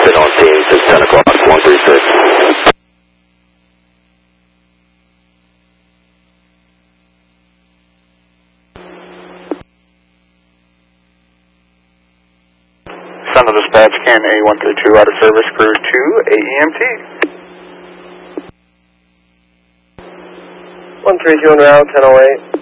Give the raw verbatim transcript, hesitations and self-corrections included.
been on Teams since ten o'clock, one three six. Central Dispatch, can A one three two out of service, cruise to A E M T. one three two en route, ten oh eight.